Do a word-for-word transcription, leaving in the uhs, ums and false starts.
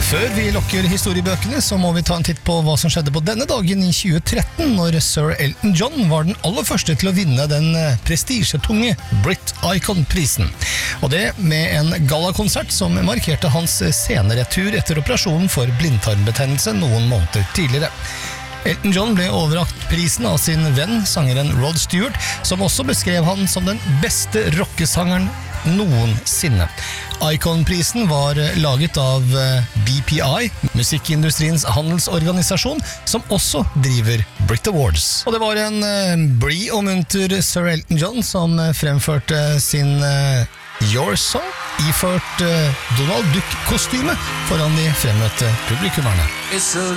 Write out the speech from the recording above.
Før vi lukker historiebøkene, så må vi ta en titt på hva som skjedde på denne dagen i tjue tretten, når Sir Elton John var den aller første til å vinne den prestisjetunge Brit Icon-prisen. Og det med en gallakonsert som markerte hans sceneretur etter operasjonen for blindtarmbetennelse noen måneder tidligere. Elton John ble overrakt prisen av sin venn, sangeren Rod Stewart, som også beskrev han som den beste rockesangeren noensinne. Icon-prisen var laget av B P I, musikkindustriens handelsorganisasjon, som også driver Brit Awards. Og det var en blid og munter Sir Elton John som fremførte sin Your Song, iført Donald Duck-kostyme foran de fremmøtte publikummerne.